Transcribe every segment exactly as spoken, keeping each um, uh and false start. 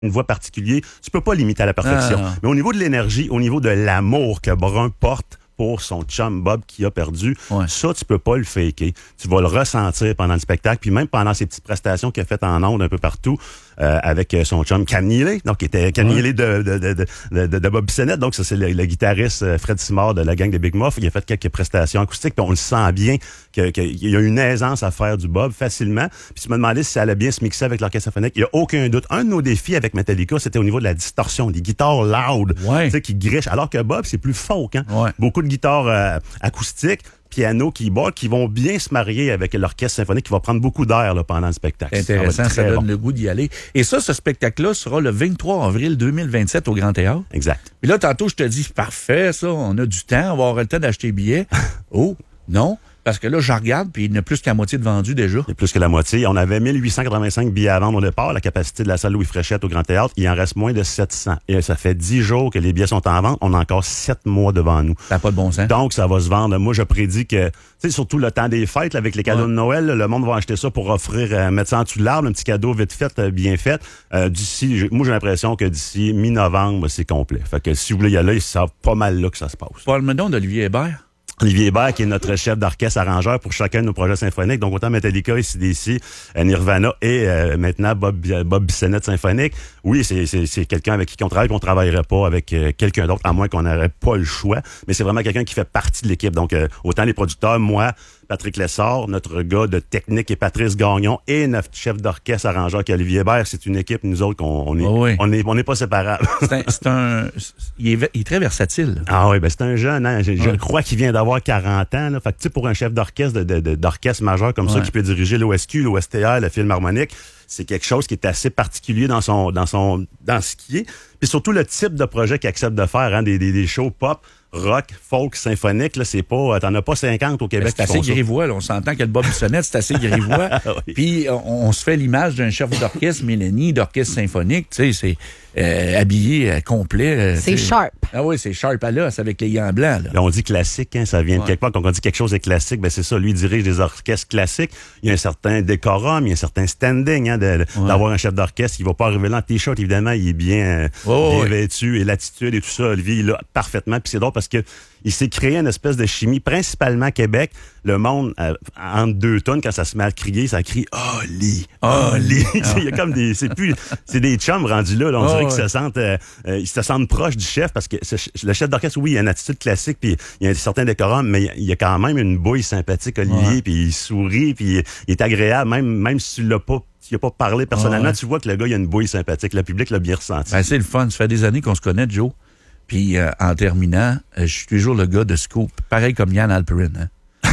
une voix particulière, tu peux pas l'imiter à la perfection. Ah. Mais au niveau de l'énergie, au niveau de l'amour que Brun porte pour son chum Bob qui a perdu, ouais. ça, tu peux pas le faker. Tu vas le ressentir pendant le spectacle, puis même pendant ses petites prestations qu'il a faites en ondes un peu partout euh, avec son chum Cam Neely, donc qui était Cam Neely ouais. de, de, de, de, de, de Bob Bissonnette. Donc, ça, c'est le, le guitariste Fred Simard de la gang des Big Muff. Il a fait quelques prestations acoustiques, puis on le sent bien qu'il que, y a une aisance à faire du Bob facilement. Puis tu me demandais si ça allait bien se mixer avec l'orchestre symphonique. Il n'y a aucun doute. Un de nos défis avec Metallica, c'était au niveau de la distorsion, des guitares loud, ouais. tu sais, qui grichent. Alors que Bob, c'est plus folk, hein. Ouais. Beaucoup de guitares euh, acoustiques, piano, keyboard, qui vont bien se marier avec l'orchestre symphonique qui va prendre beaucoup d'air là, pendant le spectacle. Intéressant, ça, ça donne bon. le goût d'y aller. Et ça, ce spectacle-là sera le vingt-trois avril deux mille vingt-sept au Grand Théâtre. Exact. Puis là, tantôt, je te dis, parfait, ça, on a du temps, on va avoir le temps d'acheter des billets. Oh, non. Parce que là, je regarde, puis il n'y a plus qu'à moitié de vendu déjà. Il y a plus que la moitié. On avait mille huit cent quatre-vingt-cinq billets à vendre au départ, la capacité de la salle Louis Fréchette au Grand Théâtre. Il en reste moins de sept cents. Et ça fait dix jours que les billets sont en vente. On a encore sept mois devant nous. Ça n'a pas de bon sens. Donc, ça va se vendre. Moi, je prédis que, tu sais, surtout le temps des fêtes, là, avec les cadeaux ouais. de Noël, là, le monde va acheter ça pour offrir, euh, mettre ça en dessous de l'arbre, un petit cadeau vite fait, euh, bien fait. Euh, d'ici, moi, j'ai l'impression que d'ici mi-novembre, c'est complet. Fait que si vous voulez y aller, c'est pas mal là que ça se passe. Parle-moi donc d'Olivier Hébert. Olivier Hébert, qui est notre chef d'orchestre arrangeur pour chacun de nos projets symphoniques. Donc, autant Metallica, A C D C, Nirvana et euh, maintenant Bob, Bob Bissonnette symphonique. Oui, c'est, c'est, c'est quelqu'un avec qui on travaille, qu'on travaillerait pas avec euh, quelqu'un d'autre, à moins qu'on n'aurait pas le choix. Mais c'est vraiment quelqu'un qui fait partie de l'équipe. Donc, euh, autant les producteurs, moi, Patrick Lessard, notre gars de technique et Patrice Gagnon et notre chef d'orchestre arrangeur qui est Olivier Hébert, c'est une équipe, nous autres, qu'on on est, oh oui. on est, on est pas séparables. C'est un, c'est un, il est, il est très versatile. Ah oui, ben c'est un jeune, hein. Je, ouais. je crois qu'il vient d'avoir quarante ans, là. Fait que, tu sais, pour un chef d'orchestre, de, de, de, d'orchestre majeur comme ouais. ça, qui peut diriger l'O S Q, l'O S T R, le film harmonique, c'est quelque chose qui est assez particulier dans son, dans son, dans ce qui est. Puis surtout le type de projet qu'il accepte de faire, hein, des, des, des shows pop, rock, folk, symphonique, là, c'est pas, t'en as pas cinquante au Québec. C'est assez grivois, là. On s'entend que le Bob Bissonnette, c'est assez grivois. oui. Puis, on, on se fait l'image d'un chef d'orchestre, Mélanie, d'orchestre symphonique, tu sais, c'est, euh, habillé, euh, complet. Euh, c'est sharp. Ah oui, c'est sharp à l'os avec les gants blancs, là. Là, on dit classique, hein, ça vient de ouais. quelque part. Quand on dit quelque chose est classique, ben, c'est ça. Lui, il dirige des orchestres classiques. Il y a un certain décorum, il y a un certain standing, hein, de, ouais. d'avoir un chef d'orchestre. Il va pas arriver là en t-shirt, évidemment, il est bien, euh, oh, bien ouais. vêtu, et l'attitude et tout ça. Olivier, il l'a parfaitement. Puis c'est drôle parce que il s'est créé une espèce de chimie, principalement à Québec. Le monde, euh, entre deux tonnes, quand ça se met à crier, ça crie « Oli! Oli! » Il y a comme des... C'est plus... C'est des chums rendus là. là on oh, dirait ouais. qu'ils se sentent... Euh, euh, ils se sentent proches du chef parce que ce, le chef d'orchestre, oui, il a une attitude classique puis il y a un certain décorum, mais il y a quand même une bouille sympathique, Olivier, ouais. puis il sourit, puis il est agréable, même, même si tu l'as pas... Il n'a pas parlé personnellement, oh, ouais. tu vois que le gars, il a une bouille sympathique. Le public l'a bien ressenti. Ben, c'est le fun. Ça fait des années qu'on se connaît, Joe. Puis, euh, en terminant, euh, je suis toujours le gars de Scoop, pareil comme Yann Alperin. Hein?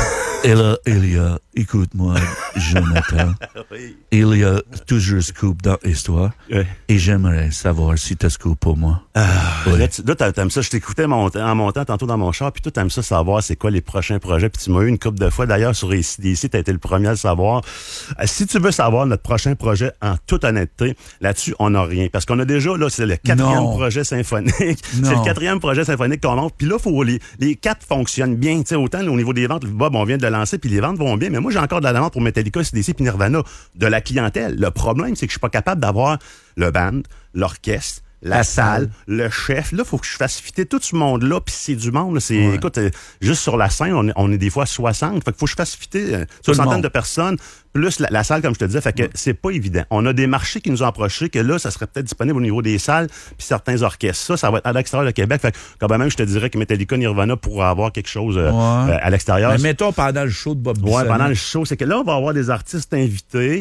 Et là, il y a, écoute-moi, Jonathan, oui. il y a toujours Scoop dans l'histoire. Oui. Et j'aimerais savoir si tu as Scoop pour moi. Ah, oui. Là, tu, là, t'aimes ça. Je t'écoutais mon, en montant tantôt dans mon char, puis toi, t'aimes ça savoir c'est quoi les prochains projets. Puis tu m'as eu une couple de fois. D'ailleurs, sur A C D C, t'as été le premier à le savoir. Euh, si tu veux savoir notre prochain projet, en toute honnêteté, là-dessus, on n'a rien. Parce qu'on a déjà, là, c'est le quatrième non. projet symphonique. Non. C'est le quatrième projet symphonique qu'on monte. Puis là, faut les, les quatre fonctionnent bien. Tu sais, autant là, au niveau des ventes, Bob, on vient de le lancer, puis les ventes vont bien. Mais moi, j'ai encore de la demande pour Metallica, A C D C, puis Nirvana, de la clientèle. Le problème, c'est que je suis pas capable d'avoir le band, l'orchestre, la, la salle, salle, le chef. Là, il faut que je fasse fitter tout ce monde-là, puis c'est du monde. Là, c'est, ouais. écoute, euh, juste sur la scène, on est, on est des fois soixante. Fait qu'il faut que je fasse fitter euh, soixantaine de personnes, plus la, la salle, comme je te disais. Fait que ouais. c'est pas évident. On a des marchés qui nous ont approchés que là, ça serait peut-être disponible au niveau des salles, puis certains orchestres. Ça, ça va être à l'extérieur de Québec. Fait que quand même, je te dirais que Metallica, Nirvana pourrait avoir quelque chose euh, ouais. euh, à l'extérieur. Mais mettons pendant le show de Bob Bissonnette. Ouais, pendant le show, c'est que là, on va avoir des artistes invités.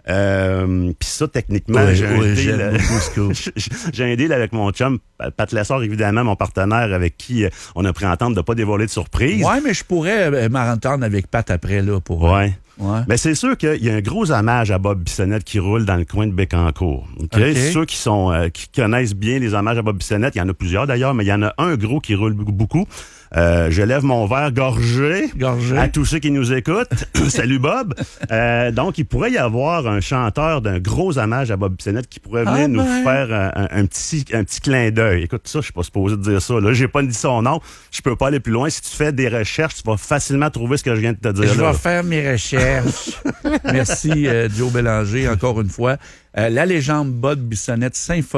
Euh, puis ça, techniquement, oui, j'ai, un oui, deal, j'ai un deal avec mon chum, Pat Lessard, évidemment, mon partenaire avec qui euh, on a pris entente de pas dévoiler de surprise. Ouais, mais je pourrais euh, m'entendre avec Pat après, là, pour... Ouais. Ouais. Mais c'est sûr qu'il y a un gros hommage à Bob Bissonnette qui roule dans le coin de Bécancour. Okay? Okay. Ceux qui sont euh, qui connaissent bien les hommages à Bob Bissonnette, il y en a plusieurs d'ailleurs, mais il y en a un gros qui roule beaucoup. Euh, je lève mon verre gorgé, gorgé. à tous ceux qui nous écoutent. Salut Bob. Euh, donc, il pourrait y avoir un chanteur d'un gros hommage à Bob Bissonnette qui pourrait venir ah nous ben. faire un, un, petit un petit clin d'œil. Écoute, ça, je suis pas supposé de dire ça. Là, j'ai pas dit son nom. Je peux pas aller plus loin. Si tu fais des recherches, tu vas facilement trouver ce que je viens de te dire. Je là. vais faire mes recherches. Yes. Merci, euh, Joe Bélanger, encore une fois. Euh, la légende Bud Bissonnette, symphonie.